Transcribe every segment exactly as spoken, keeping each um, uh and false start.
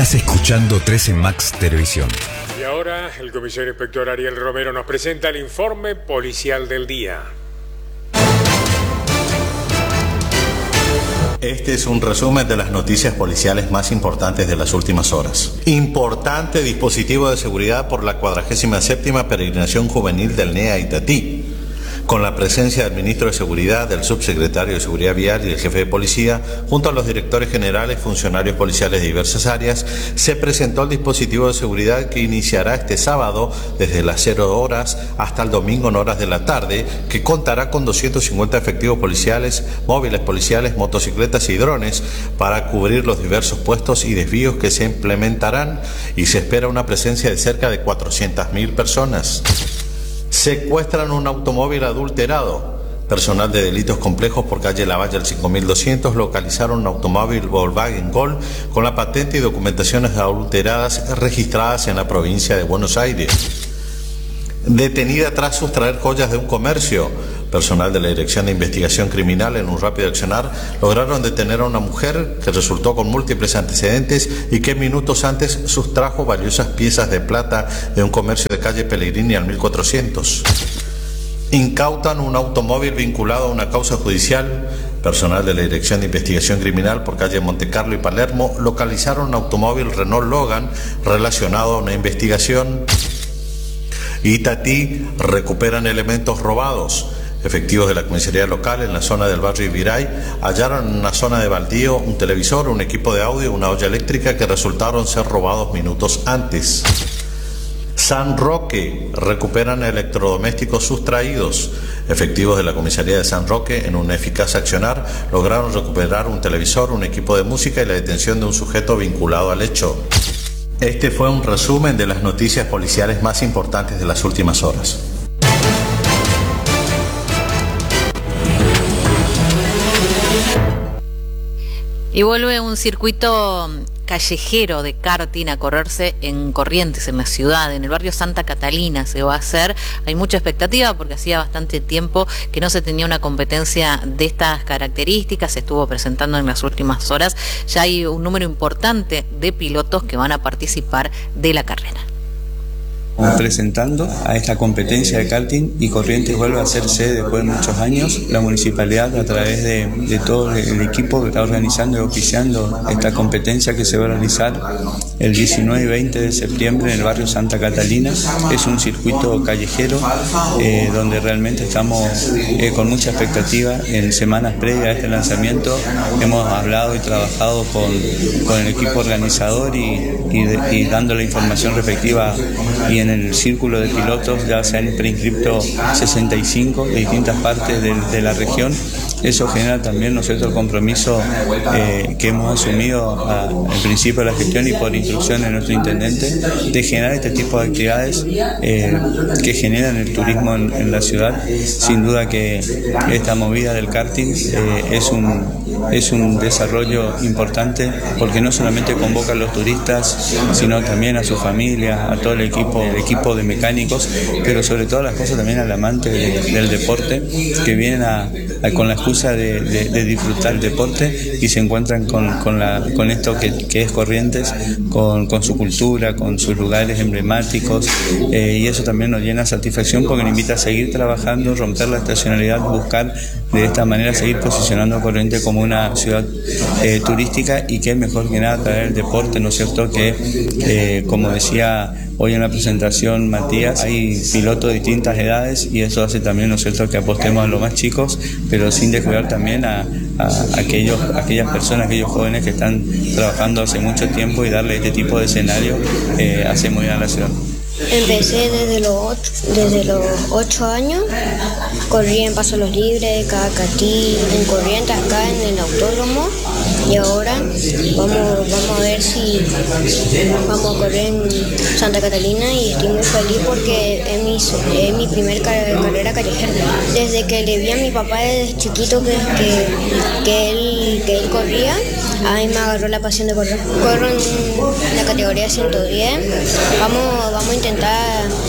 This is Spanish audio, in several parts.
Estás escuchando trece Max Televisión. Y ahora el comisario inspector Ariel Romero nos presenta el informe policial del día. Este es un resumen de las noticias policiales más importantes de las últimas horas. Importante dispositivo de seguridad por la cuadragésima séptima peregrinación juvenil del N E A Itatí. Con la presencia del ministro de Seguridad, del subsecretario de Seguridad Vial y del jefe de policía, junto a los directores generales, funcionarios policiales de diversas áreas, se presentó el dispositivo de seguridad que iniciará este sábado desde las cero horas hasta el domingo en horas de la tarde, que contará con doscientos cincuenta efectivos policiales, móviles policiales, motocicletas y drones para cubrir los diversos puestos y desvíos que se implementarán, y se espera una presencia de cerca de cuatrocientas mil personas. Secuestran un automóvil adulterado. Personal de delitos complejos por calle Lavalle al cinco mil doscientos localizaron un automóvil Volkswagen Gol con la patente y documentaciones adulteradas registradas en la provincia de Buenos Aires. Detenida tras sustraer joyas de un comercio. Personal de la Dirección de Investigación Criminal, en un rápido accionar, lograron detener a una mujer que resultó con múltiples antecedentes y que minutos antes sustrajo valiosas piezas de plata de un comercio de calle Pellegrini al mil cuatrocientos. Incautan un automóvil vinculado a una causa judicial. Personal de la Dirección de Investigación Criminal por calle Montecarlo y Palermo localizaron un automóvil Renault Logan relacionado a una investigación. Itatí recuperan elementos robados. Efectivos de la comisaría local en la zona del barrio Ibiray hallaron en una zona de baldío un televisor, un equipo de audio y una olla eléctrica que resultaron ser robados minutos antes. San Roque recuperan electrodomésticos sustraídos. Efectivos de la comisaría de San Roque, en un eficaz accionar, lograron recuperar un televisor, un equipo de música y la detención de un sujeto vinculado al hecho. Este fue un resumen de las noticias policiales más importantes de las últimas horas. Y vuelve un circuito callejero de karting a correrse en Corrientes, en la ciudad, en el barrio Santa Catalina se va a hacer. Hay mucha expectativa porque hacía bastante tiempo que no se tenía una competencia de estas características, se estuvo presentando en las últimas horas. Ya hay un número importante de pilotos que van a participar de la carrera. Presentando a esta competencia de karting, y Corrientes vuelve a ser sede después de muchos años. La municipalidad, a través de, de todo el equipo que está organizando y oficiando esta competencia, que se va a realizar el diecinueve y veinte de septiembre en el barrio Santa Catalina, es un circuito callejero eh, donde realmente estamos eh, con mucha expectativa. En semanas previas a este lanzamiento hemos hablado y trabajado con, con el equipo organizador y, y, de, y dando la información respectiva, y en el círculo de pilotos ya se han preinscripto sesenta y cinco de distintas partes de, de la región. Eso genera también, ¿no es cierto?, el compromiso eh, que hemos asumido a, al principio de la gestión y por instrucción de nuestro intendente, de generar este tipo de actividades eh, que generan el turismo en, en la ciudad. Sin duda que esta movida del karting eh, es un, es un desarrollo importante, porque no solamente convoca a los turistas, sino también a su familia, a todo el equipo, el equipo de mecánicos, pero sobre todas las cosas también al amante de, del deporte, que vienen a, a, con la excusa De, de, de disfrutar el deporte y se encuentran con, con, la, con esto que, que es Corrientes, con, con su cultura, con sus lugares emblemáticos, eh, y eso también nos llena de satisfacción, porque nos invita a seguir trabajando, romper la estacionalidad, buscar de esta manera seguir posicionando a Corrientes como una ciudad eh, turística, y que es mejor que nada traer el deporte, ¿no es cierto?, que eh, como decía hoy en la presentación Matías, hay pilotos de distintas edades, y eso hace también, ¿no es cierto?, que apostemos a los más chicos, pero sin descuidar también a, a, a aquellos, aquellas personas, aquellos jóvenes que están trabajando hace mucho tiempo, y darle este tipo de escenario eh, hace muy bien a la ciudad. Empecé desde los ocho, desde los ocho años, corrí en Paso Los Libres, Cacatí, en Corrientes, acá en el autódromo, y ahora vamos, vamos a ver si vamos a correr en Santa Catalina, y estoy muy feliz porque es mi, es mi primer carrera callejera. Desde que le vi a mi papá desde chiquito que, que, que, él, que él corría, a mí me agarró la pasión de correr. Corro en la categoría ciento diez, vamos, vamos a intentar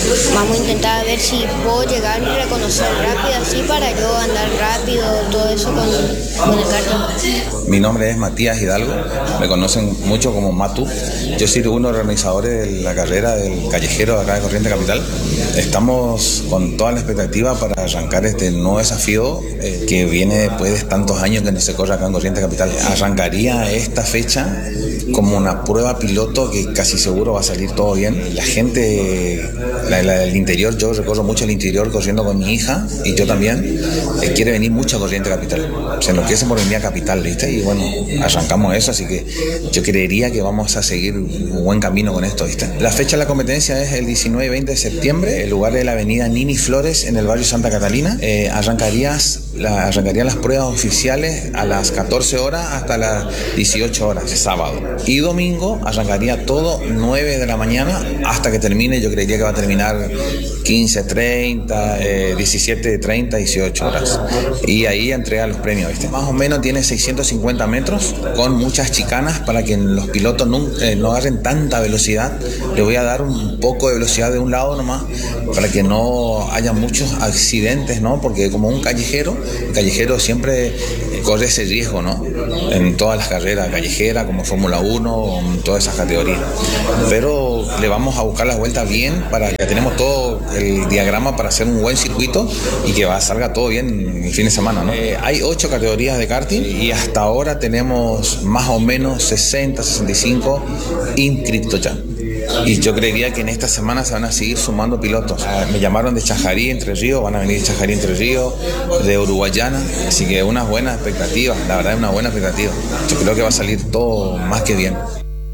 vamos a intentar ver si puedo llegar y reconocer rápido, así para yo andar rápido, todo eso con, con el karting. Mi nombre es Matías Hidalgo, me conocen mucho como Matu. Yo soy uno de los organizadores de la carrera del callejero de acá de Corrientes Capital. Estamos con toda la expectativa para arrancar este nuevo desafío eh, que viene después de tantos años que no se corre acá en Corrientes Capital. Arrancaría esta fecha como una prueba piloto que casi seguro va a salir todo bien. La gente la, la del interior, yo recorro mucho el interior corriendo con mi hija y yo también, eh, quiere venir mucho a Corrientes Capital. Se enloquece por venir a Capital, ¿viste? Y bueno, arrancamos eso, así que yo creería que vamos a seguir un buen camino con esto, ¿viste? La fecha de la competencia es el diecinueve y veinte de septiembre, el lugar de la avenida Nini Flores en el barrio Santa Catalina. Eh, arrancarías la, arrancarían las pruebas oficiales a las catorce horas hasta las dieciocho horas, sábado. Y domingo arrancaría todo nueve de la mañana hasta que termine, yo creería que va a terminar quince, treinta, eh, diecisiete, treinta, dieciocho horas. Y ahí entrega los premios, ¿viste? Más o menos tiene seiscientos cincuenta metros con muchas chicanas para que los pilotos no, eh, no agarren tanta velocidad. Le voy a dar un poco de velocidad de un lado nomás para que no haya muchos accidentes, ¿no? Porque como un callejero, el callejero siempre corre ese riesgo, ¿no? En todas las carreras callejeras, como Fórmula uno, en todas esas categorías. Pero le vamos a buscar las vueltas bien para que tenemos todo el diagrama para hacer un buen circuito y que va, salga todo bien el fin de semana, ¿no? Eh, hay ocho categorías de karting y hasta ahora tenemos más o menos sesenta, sesenta y cinco inscritos ya. Y yo creería que en esta semana se van a seguir sumando pilotos. Me llamaron de Chajarí, Entre Ríos, van a venir de Chajarí, Entre Ríos, de Uruguayana, así que unas buenas expectativas, la verdad es una buena expectativa. Yo creo que va a salir todo más que bien.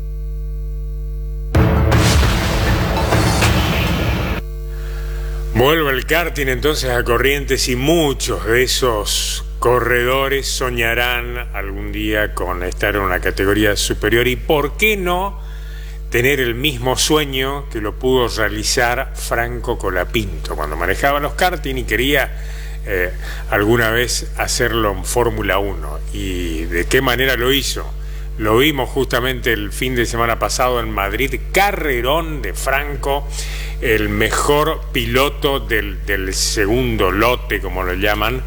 Vuelve el karting entonces a Corrientes y muchos de esos corredores soñarán algún día con estar en una categoría superior y por qué no tener el mismo sueño que lo pudo realizar Franco Colapinto cuando manejaba los karting y quería eh, alguna vez hacerlo en Fórmula uno. ¿Y de qué manera lo hizo? Lo vimos justamente el fin de semana pasado en Madrid, carrerón de Franco, el mejor piloto del, del segundo lote, como lo llaman,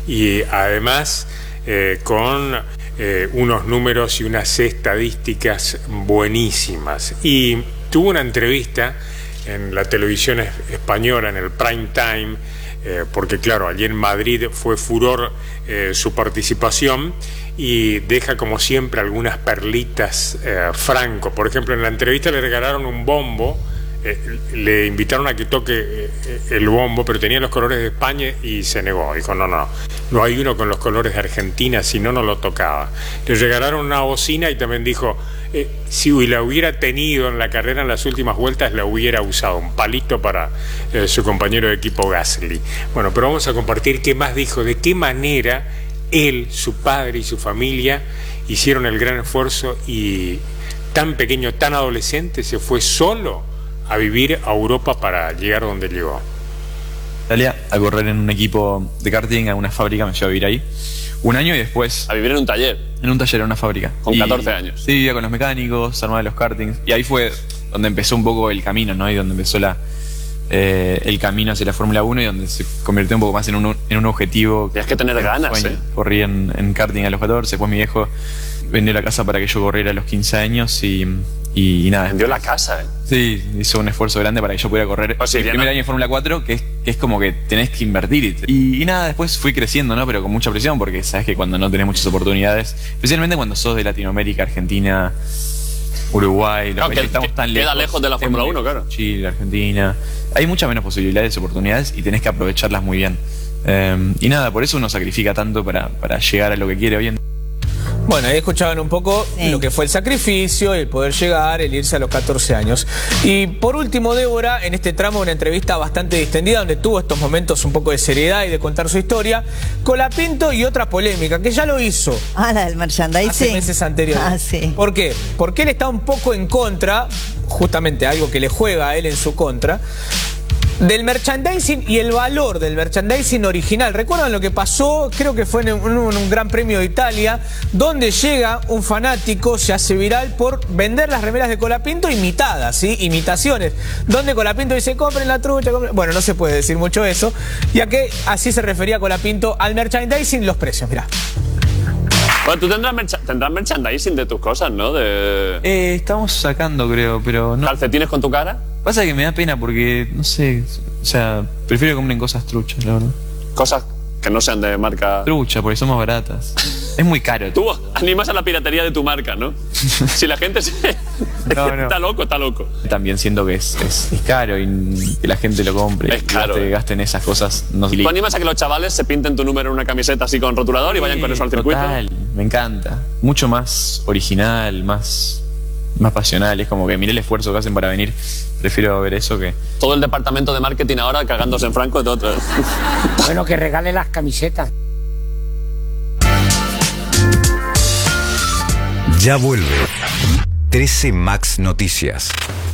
y además eh, con eh, unos números y unas estadísticas buenísimas. Y tuvo una entrevista en la televisión española, en el prime time, eh, porque claro, allí en Madrid fue furor eh, su participación, y deja como siempre algunas perlitas eh, Franco. Por ejemplo, en la entrevista le regalaron un bombo, eh, le invitaron a que toque eh, el bombo, pero tenía los colores de España y se negó, dijo no, no, no hay uno con los colores de Argentina, si no, no lo tocaba. Le regalaron una bocina y también dijo, eh, si la hubiera tenido en la carrera en las últimas vueltas, la hubiera usado, un palito para eh, su compañero de equipo Gasly. Bueno, pero vamos a compartir qué más dijo, de qué manera él, su padre y su familia hicieron el gran esfuerzo y tan pequeño, tan adolescente, se fue solo a vivir a Europa para llegar donde llegó. Italia, a correr en un equipo de karting, a una fábrica, me llevo a vivir ahí un año y después... A vivir en un taller. En un taller, en una fábrica. Con y, catorce años. Sí, vivía con los mecánicos, armaba los kartings, y ahí fue donde empezó un poco el camino, ¿no? Y donde empezó la... Eh, el camino hacia la Fórmula uno y donde se convirtió un poco más en un, en un objetivo. Tienes que tener ganas, ¿eh? Corrí en, en karting a los catorce, después mi viejo vendió la casa para que yo corriera a los quince años y, y, y nada. Vendió la casa, ¿eh? Sí, hizo un esfuerzo grande para que yo pudiera correr o sea, el primer no. año de Fórmula cuatro, que es, que es como que tenés que invertir. Y, y nada, después fui creciendo, ¿no? Pero con mucha presión, porque sabes que cuando no tenés muchas oportunidades, especialmente cuando sos de Latinoamérica, Argentina, Uruguay, los no, que, estamos que tan lejos. Queda lejos de la Fórmula uno, claro. Chile, Argentina. Hay muchas menos posibilidades, oportunidades y tenés que aprovecharlas muy bien. Eh, y nada, por eso uno sacrifica tanto para, para llegar a lo que quiere hoy en día. Bueno, ahí escuchaban un poco sí. lo que fue el sacrificio, el poder llegar, el irse a los catorce años. Y por último, Débora, en este tramo una entrevista bastante distendida, donde tuvo estos momentos un poco de seriedad y de contar su historia, Colapinto y otra polémica, que ya lo hizo. Ah, la del merchandising. Hace meses anteriores. Ah, sí. ¿Por qué? Porque él está un poco en contra, justamente algo que le juega a él en su contra, del merchandising y el valor del merchandising original. ¿Recuerdan lo que pasó? Creo que fue en un, en un Gran Premio de Italia, donde llega un fanático, se hace viral por vender las remeras de Colapinto imitadas, ¿sí? Imitaciones. Donde Colapinto dice, compren la trucha, compren... Bueno, no se puede decir mucho eso, ya que así se refería Colapinto al merchandising, los precios, mirá. Bueno, tú tendrás, merch tendrás merchandising de tus cosas, ¿no? De... Eh, estamos sacando, creo, pero no. ¿Calcetines con tu cara? Pasa que me da pena porque, no sé, o sea, prefiero que compren cosas truchas, la verdad. Cosas que no sean de marca... Trucha, porque son más baratas. Es muy caro. Tú animas a la piratería de tu marca, ¿no? Si la gente se... no, no. Está loco, está loco. También siento que es, es, es caro y que la gente lo compre. Es caro. Que gasten esas cosas. No. ¿Tú animas a que los chavales se pinten tu número en una camiseta así con rotulador y vayan con eso al circuito? Total, me encanta. Mucho más original, más... más pasional, es como que miré el esfuerzo que hacen para venir, prefiero ver eso que... Todo el departamento de marketing ahora cagándose en Franco de todo. Bueno, que regale las camisetas. Ya vuelve trece Max Noticias.